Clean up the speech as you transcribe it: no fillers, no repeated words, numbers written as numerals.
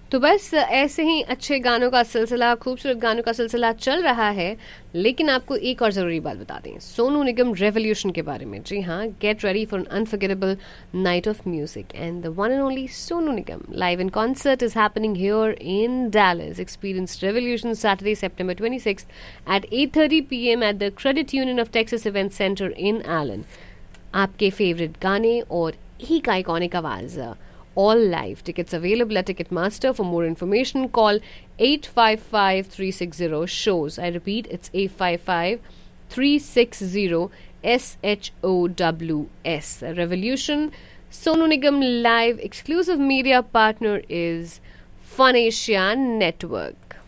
तो बस ऐसे ही अच्छे गानों का सिलसिला, खूबसूरत गानों का सिलसिला चल रहा है। लेकिन आपको एक और ज़रूरी बात बता दें सोनू निगम रेवोल्यूशन के बारे में। जी हाँ, get ready for an unforgettable night of music and the one and only Sonu Nigam live in concert is happening here in Dallas. Experience Revolution Saturday, September 26th at 8:30 p.m. at the Credit Union of Texas Event Center in Allen. आपके favourite गाने और एक iconic आवाज, all live. Tickets available at Ticketmaster. For more information, call 855-360-SHOWS. I repeat, it's 855-360-SHOWS. Revolution. Sonu Nigam Live. Exclusive media partner is Fun Asia Network.